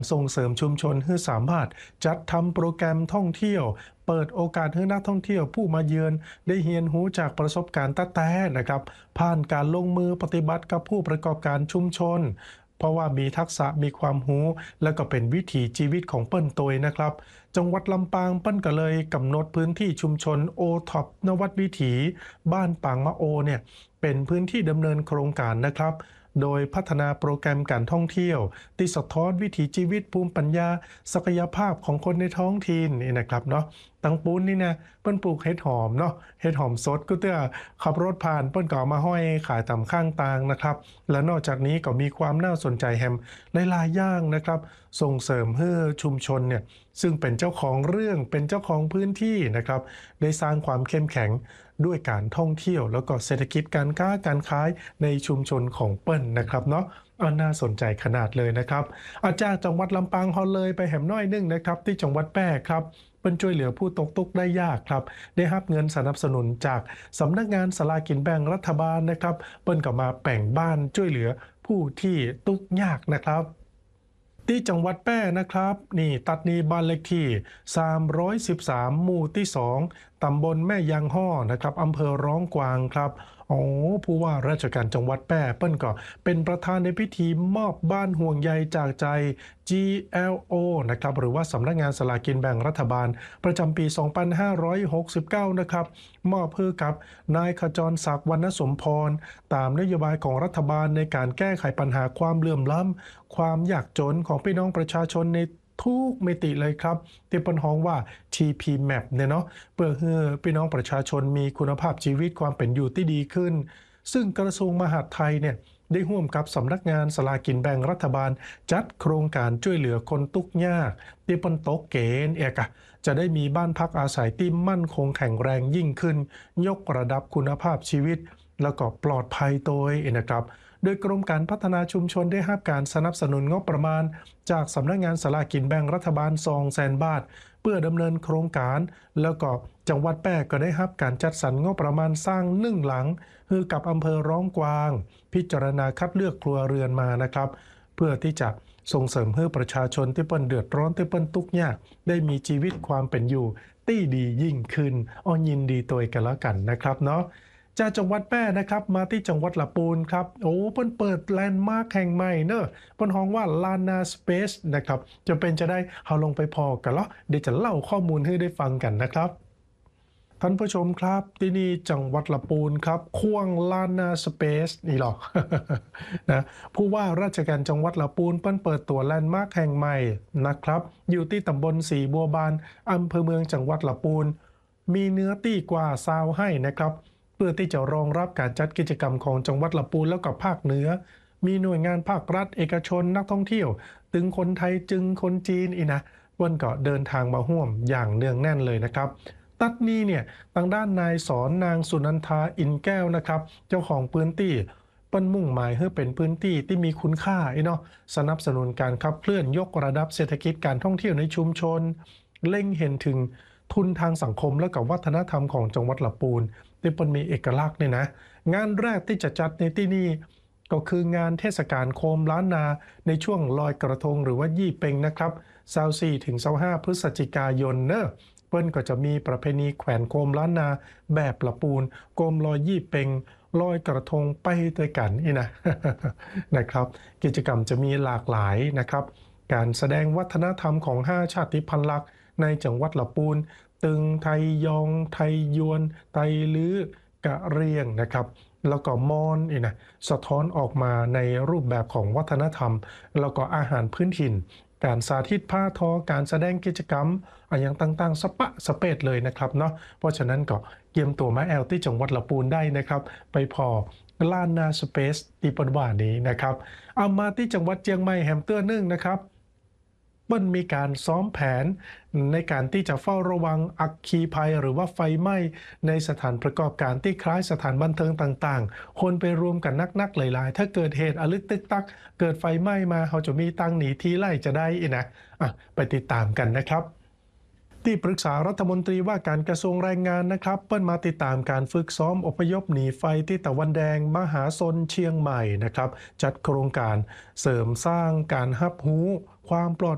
ส่งเสริมชุมชนให้สามารถจัดทำโปรแกรมท่องเที่ยวเปิดโอกาสให้นักท่องเที่ยวผู้มาเยือนได้เรียนรู้จากประสบการณ์แต้ๆนะครับผ่านการลงมือปฏิบัติกับผู้ประกอบการชุมชนเพราะว่ามีทักษะมีความรู้และก็เป็นวิถีชีวิตของเปิ้นตัวนะครับจังหวัดลำปางเปิ้นก็เลยกำหนดพื้นที่ชุมชนโอท็อปนวัดวิถีบ้านปางมะโอเนี่ยเป็นพื้นที่ดำเนินโครงการนะครับโดยพัฒนาโปรแกรมการท่องเที่ยวที่สะท้อนวิถีชีวิตภูมิปัญญาศักยภาพของคนในท้องถิ่นนี่นะครับเนาะตังปูนนี่นะเปิ้นปลูกเห็ดหอมเนาะเห็ดหอมสดก็เตื้อขับรถผ่านเปิ้นก็เอามาห้อยขายตามข้างทางนะครับและนอกจากนี้ก็มีความน่าสนใจแฮมหลายๆอย่างนะครับส่งเสริมให้ชุมชนเนี่ยซึ่งเป็นเจ้าของเรื่องเป็นเจ้าของพื้นที่นะครับได้สร้างความเข้มแข็งด้วยการท่องเที่ยวแล้วก็เศรษฐกิจการค้าการขายในชุมชนของเปิ้นนะครับเนาะน่าสนใจขนาดเลยนะครับอาจารย์จังหวัดลำปางฮอลเลยไปแหมน้อยนึงนะครับที่จังหวัดแพร่ครับเปิ้นช่วยเหลือผู้ตกทุกข์ได้ยากครับได้รับเงินสนับสนุนจากสำนักงานสลากกินแบ่งรัฐบาลนะครับเปิ้นก็มาแบ่งบ้านช่วยเหลือผู้ที่ทุกข์ยากนะครับที่จังหวัดแพร่นะครับนี่ตัดนีบ้านเลขที่313หมู่ที่2ตำบลแม่ยางฮ้อนะครับอำเภอร้องกวางครับผู้ว่าราชการจังหวัดแพร่เปิ้นก็เป็นประธานในพิธีมอบบ้านห่วงใยจากใจ GLO นะครับหรือว่าสำนักงานสลากกินแบ่งรัฐบาลประจำปี 2569 นะครับมอบให้กับนายขจรศักดิ์วรรณสมพรตามนโยบายของรัฐบาลในการแก้ไขปัญหาความเหลื่อมล้ำความยากจนของพี่น้องประชาชนในทุกมิติเลยครับที่เปิ้นฮ้องว่า TP Map เนี่ยเนาะเพื่อให้พี่น้องประชาชนมีคุณภาพชีวิตความเป็นอยู่ที่ดีขึ้นซึ่งกระทรวงมหาดไทยเนี่ยได้ร่วมกับสำนักงานสลากกินแบ่งรัฐบาลจัดโครงการช่วยเหลือคนทุกข์ยากที่เปิ้นตกเกณฑ์จะได้มีบ้านพักอาศัยที่มั่นคงแข็งแรงยิ่งขึ้นยกระดับคุณภาพชีวิตแล้วก็ปลอดภัยโดยนะครับโดยกรมการพัฒนาชุมชนได้รับการสนับสนุนงบประมาณจากสำนักงานสลากกินแบ่งรัฐบาล200,000 บาทเพื่อดำเนินโครงการแล้วก็จังหวัดแพร่ก็ได้รับการจัดสรรงบประมาณสร้าง1หลังคือกับอำเภอร้องกวางพิจารณาคัดเลือกครัวเรือนมานะครับเพื่อที่จะส่งเสริมให้ประชาชนที่เปิ้นเดือดร้อนที่เปิ้นทุกข์ยากได้มีชีวิตความเป็นอยู่ที่ดียิ่งขึ้นยินดีตัวกันแล้วกันนะครับเนาะจากจังหวัดแพร่นะครับมาที่จังหวัดลำพูนครับเปิ้นเปิดแลนด์มาร์คแห่งใหม่เนอะเปิ้นฮ้องว่าลานาสเปซนะครับจะได้เอาลงไปพอกันแล้วเดี๋ยวจะเล่าข้อมูลให้ได้ฟังกันนะครับท่านผู้ชมครับที่นี่จังหวัดลำพูนครับควงลานาสเปซนี่หรอ นะผู้ว่าราชการจังหวัดลำพูนเปิ้นเปิดตัวแลนด์มาร์คแห่งใหม่นะครับอยู่ที่ตำบลสีบัวบานอำเภอเมืองจังหวัดลำพูนมีเนื้อที่กว่า20 ไร่นะครับเพื่อที่จะรองรับการจัดกิจกรรมของจังหวัดลำพูนแล้วก็ภาคเหนือมีหน่วยงานภาครัฐเอกชนนักท่องเที่ยวตึงคนไทยจึงคนจีนอีกนะวันก็เดินทางมาร่วมอย่างเนืองแน่นเลยนะครับตัดนี้เนี่ยทางด้านนายสอนนางสุนันทาอินแก้วนะครับเจ้าของพื้นที่เปิ้นมุ่งหมายให้เป็นพื้นที่ที่มีคุณค่าเนาะสนับสนุนการขับเคลื่อนยกระดับเศรษฐกิจการท่องเที่ยวในชุมชนเล็งเห็นถึงทุนทางสังคมและกับวัฒนธรรมของจังหวัดลำพูนที่เปิ้นมีเอกลักษณ์เนี่ยนะงานแรกที่จะจัดในที่นี่ก็คืองานเทศกาลโคมล้านนาในช่วงลอยกระทงหรือว่ายี่เป็งนะครับ24 ถึง 25 พฤศจิกายนเนอะเปิ้นก็จะมีประเพณีแขวนโคมล้านนาแบบลำพูนโคมลอยยี่เป็งลอยกระทงไปด้วยกันนี่นะ นะครับกิจกรรมจะมีหลากหลายนะครับการแสดงวัฒนธรรมของ5ชาติพันธุ์หลักในจังหวัดลำพูนตึงไทยยองไทยยวนไทยลื้อกะเรียงนะครับแล้วก็มอนนะสะท้อนออกมาในรูปแบบของวัฒนธรรมแล้วก็อาหารพื้นถิ่นการสาธิตผ้าทอการแสดงกิจกรรมอย่างต่างๆสปะสเปดเลยนะครับเนาะเพราะฉะนั้นก็เตรียมตัวมาแอลที่จังหวัดลำพูนได้นะครับไปพอลานนาสเปซที่ปนว่านี้นะครับเอามาที่จังหวัดเชียงใหม่แฮมเตอร์นึ่งนะครับเปิ้นมีการซ้อมแผนในการที่จะเฝ้าระวังอัคคีภัยหรือว่าไฟไหม้ในสถานประกอบการที่คล้ายสถานบันเทิงต่างๆคนไปรวมกันนักๆหลายๆถ้าเกิดเหตุอลึกตึกตักเกิดไฟไหม้มาเขาจะมีตังหนีทีไล่จะได้นะไปติดตามกันนะครับที่ปรึกษารัฐมนตรีว่าการกระทรวงแรงงานนะครับเปิ้นมาติดตามการฝึกซ้อมอพยพหนีไฟที่ตะวันแดงมหาชนเชียงใหม่นะครับจัดโครงการเสริมสร้างการรับรู้ความปลอด